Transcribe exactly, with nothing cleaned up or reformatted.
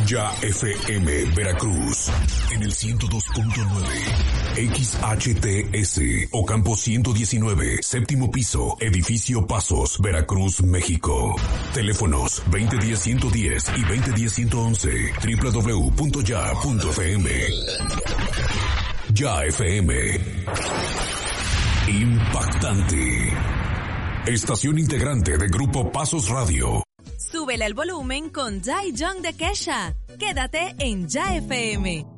Ya F M Veracruz en el ciento dos punto nueve, X H T S Ocampo ciento diecinueve, séptimo piso, edificio Pasos, Veracruz, México. Teléfonos veinte diez ciento diez y veinte diez ciento once, doble u doble u doble u punto ya punto f m. Ya F M. Impactante. Estación integrante de Grupo Pasos Radio. Súbele el volumen con Jai Young de Kesha. Quédate en Ya F M.